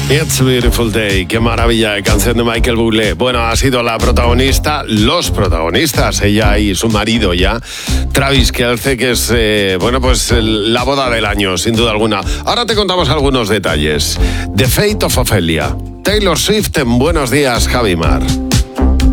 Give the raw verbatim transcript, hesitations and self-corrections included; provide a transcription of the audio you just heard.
It's a Beautiful Day, qué maravilla de canción de Michael Bublé. Bueno, ha sido la protagonista, los protagonistas, ella y su marido ya, Travis Kelce, que es, eh, bueno, pues la boda del año, sin duda alguna. Ahora te contamos algunos detalles. The Fate of Ophelia. Taylor Swift en Buenos Días, Javi Mar.